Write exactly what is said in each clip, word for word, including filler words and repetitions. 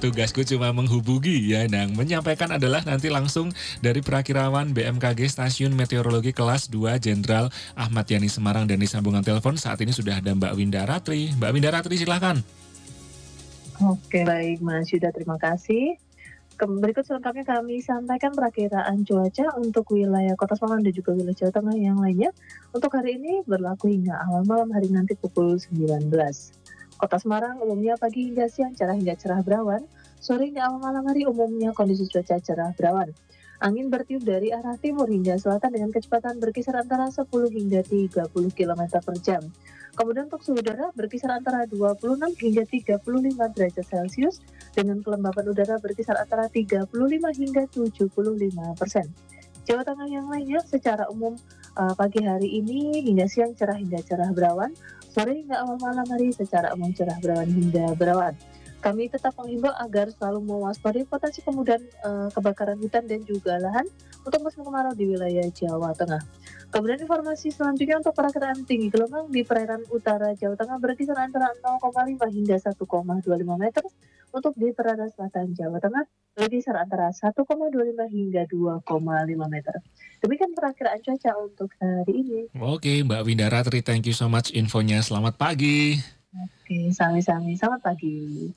Tugasku cuma menghubungi ya, dan menyampaikan adalah nanti langsung dari Prakirawan B M K G Stasiun Meteorologi Kelas dua Jenderal Ahmad Yani Semarang, dan di sambungan telepon saat ini sudah ada Mbak Winda Ratri. Mbak Winda Ratri, silahkan. Oke, baik Mas Yuda, terima kasih. Kem- Berikut selengkapnya kami sampaikan perakiraan cuaca untuk wilayah Kota Semarang dan juga wilayah Jawa Tengah yang lainnya. Untuk hari ini berlaku hingga awal malam hari nanti pukul sembilan belas. Kota Semarang umumnya pagi hingga siang cerah hingga cerah berawan. Sore hingga awal malam hari umumnya kondisi cuaca cerah berawan. Angin bertiup dari arah timur hingga selatan dengan kecepatan berkisar antara sepuluh hingga tiga puluh kilometer per jam. Kemudian untuk suhu udara berkisar antara dua puluh enam hingga tiga puluh lima derajat Celcius dengan kelembapan udara berkisar antara tiga puluh lima hingga tujuh puluh lima persen. Jawa Tengah yang lainnya secara umum uh, pagi hari ini hingga siang cerah hingga cerah berawan, sore hingga awal malam hari secara umum cerah berawan hingga berawan. Kami tetap menghimbau agar selalu mewaspadai potensi kemudahan uh, kebakaran hutan dan juga lahan untuk musim kemarau di wilayah Jawa Tengah. Kemudian informasi selanjutnya untuk perakiraan tinggi gelombang di perairan utara Jawa Tengah berkisar antara nol koma lima hingga satu koma dua lima meter. Untuk di perairan selatan Jawa Tengah berkisar antara satu koma dua lima hingga dua koma lima meter. Demikian perakiraan cuaca untuk hari ini. Oke, Mbak Winda Ratri, thank you so much infonya. Selamat pagi. Oke, sami-sami. Selamat pagi.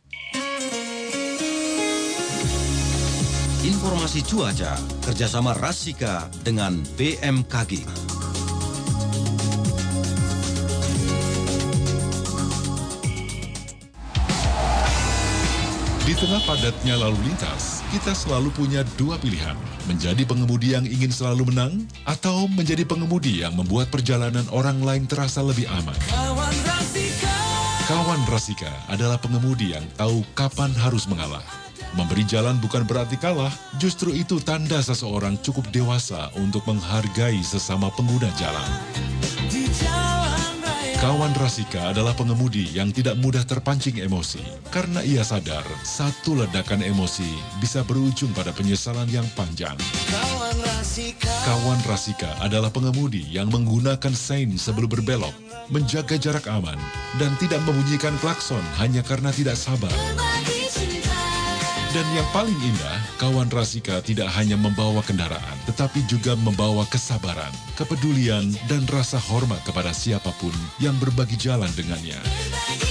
Informasi cuaca kerjasama Rasika dengan B M K G. Di tengah padatnya lalu lintas, kita selalu punya dua pilihan. Menjadi pengemudi yang ingin selalu menang, atau menjadi pengemudi yang membuat perjalanan orang lain terasa lebih aman. Kawan Rasika. Kawan Rasika adalah pengemudi yang tahu kapan harus mengalah. Memberi jalan bukan berarti kalah, justru itu tanda seseorang cukup dewasa untuk menghargai sesama pengguna jalan. Di jalan raya. Kawan Rasika adalah pengemudi yang tidak mudah terpancing emosi, karena ia sadar satu ledakan emosi bisa berujung pada penyesalan yang panjang. Kawan Rasika. Kawan Rasika adalah pengemudi yang menggunakan sein sebelum berbelok, menjaga jarak aman, dan tidak membunyikan klakson hanya karena tidak sabar. Berbagi cinta. Dan yang paling indah, kawan Rasika tidak hanya membawa kendaraan, tetapi juga membawa kesabaran, kepedulian, dan rasa hormat kepada siapapun yang berbagi jalan dengannya.